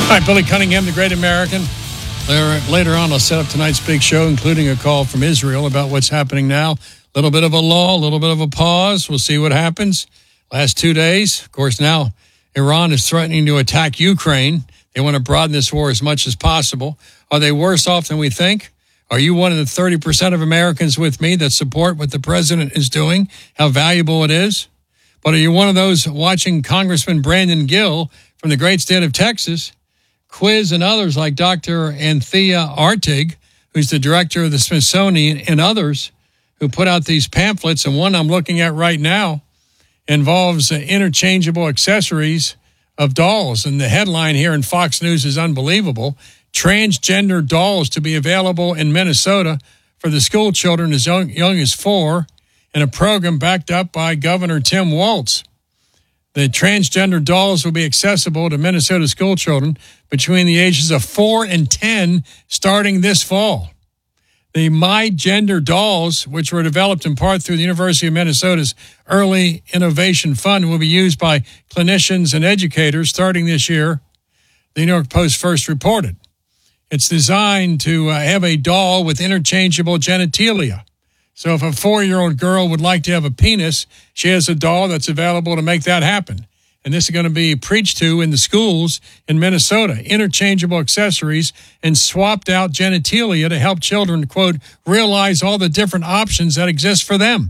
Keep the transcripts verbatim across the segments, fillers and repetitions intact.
All right, Billy Cunningham, the Great American. Later, later on, I'll set up tonight's big show, including a call from Israel about what's happening now. A little bit of a lull, a little bit of a pause. We'll see what happens. Last two days, of course, now Iran is threatening to attack Ukraine. They want to broaden this war as much as possible. Are they worse off than we think? Are you one of the thirty percent of Americans with me that support what the president is doing, how valuable it is? But are you one of those watching Congressman Brandon Gill from the great state of Texas quiz and others like Doctor Anthea Artig, who's the director of the Smithsonian, and others who put out these pamphlets? And one I'm looking at right now involves uh, interchangeable accessories of dolls. And the headline here in Fox News is unbelievable. Transgender dolls to be available in Minnesota for the school children as young, young as four, in a program backed up by Governor Tim Walz. The transgender dolls will be accessible to Minnesota school children between the ages of four and ten starting this fall. The My Gender dolls, which were developed in part through the University of Minnesota's Early Innovation Fund, will be used by clinicians and educators starting this year, the New York Post first reported. It's designed to uh, have a doll with interchangeable genitalia. So if a four-year-old girl would like to have a penis, she has a doll that's available to make that happen. And this is going to be preached to in the schools in Minnesota. Interchangeable accessories and swapped out genitalia to help children, quote, realize all the different options that exist for them.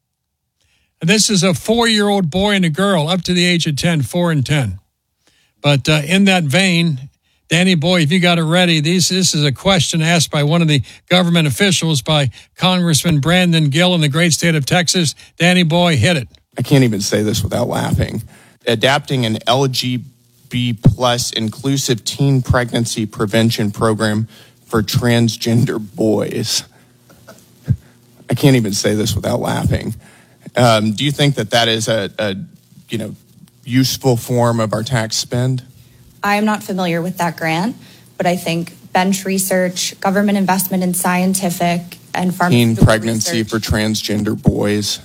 And this is a four-year-old boy and a girl up to the age of ten, four and ten. But uh, in that vein, Danny Boy, if you got it ready, these, this is a question asked by one of the government officials by Congressman Brandon Gill in the great state of Texas. Danny Boy, hit it. I can't even say this without laughing. Adapting an L G B T plus inclusive teen pregnancy prevention program for transgender boys. I can't even say this without laughing. Um, do you think that that is a, a, you know, useful form of our tax spend? I am not familiar with that grant, but I think bench research, government investment in scientific and pharmaceutical teen pregnancy research. for transgender boys.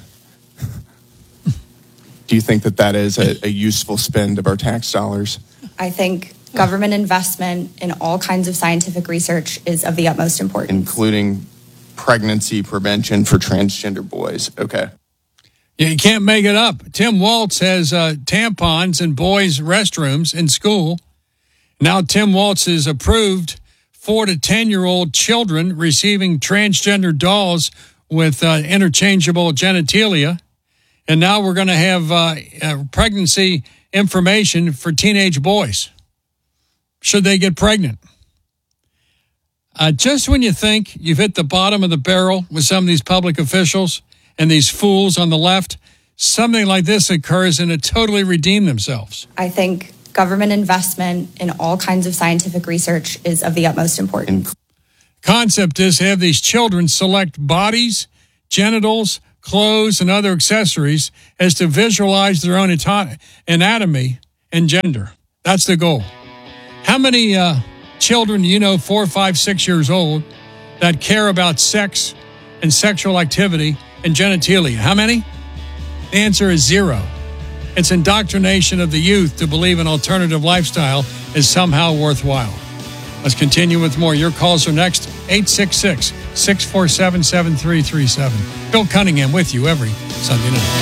Do you think that that is a, a useful spend of our tax dollars? I think government investment in all kinds of scientific research is of the utmost importance. Including pregnancy prevention for transgender boys. Okay. You can't make it up. Tim Walz has uh, tampons in boys' restrooms in school. Now Tim Walz has approved four to ten-year-old children receiving transgender dolls with uh, interchangeable genitalia. And now we're going to have uh, uh, pregnancy information for teenage boys, should they get pregnant. Uh, just when you think you've hit the bottom of the barrel with some of these public officials and these fools on the left, something like this occurs and it totally redeem themselves. I think government investment in all kinds of scientific research is of the utmost importance. Concept is to have these children select bodies, genitals, clothes, and other accessories as to visualize their own anatomy and gender. That's the goal. How many uh, children do you know, four, five, six years old, that care about sex and sexual activity and genitalia? How many? The answer is zero. It's indoctrination of the youth to believe an alternative lifestyle is somehow worthwhile. Let's continue with more. Your calls are next. eight six six, six four seven, seven three three seven. Bill Cunningham with you every Sunday night.